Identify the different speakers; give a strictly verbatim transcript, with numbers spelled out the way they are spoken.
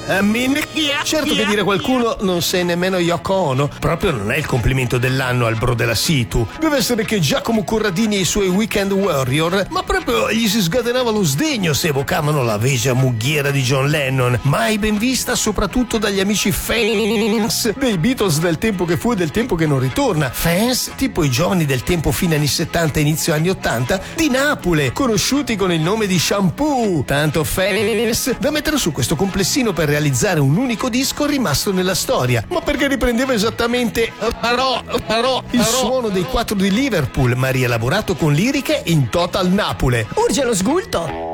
Speaker 1: A minchia. Certo che dire qualcuno non sei nemmeno Yoko Ono proprio non è il complimento dell'anno al bro della Situ. Deve essere che Giacomo Corradini e i suoi Weekend Warrior, ma proprio gli si scatenava lo sdegno se evocavano la vegia mughiera di John Lennon, mai ben vista soprattutto dagli amici fans dei Beatles del tempo che fu e del tempo che non ritorna. Fans tipo i giovani del tempo fine anni settanta inizio anni ottanta di Napoli, conosciuti con il nome di Shampoo. Tanto fans da mettere su questo complessino per realizzare un unico disco rimasto nella storia, ma perché riprendeva esattamente però, però, il però. suono dei quattro di Liverpool, ma rielaborato con liriche in total Napoli.
Speaker 2: Urge lo sgulto.